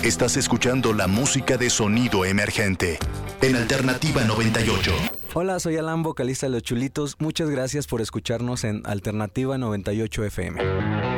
Estás escuchando la música de Sonido Emergente en Alternativa 98. Hola, soy Alan, vocalista de Los Chulitos. Muchas gracias por escucharnos en Alternativa 98 FM.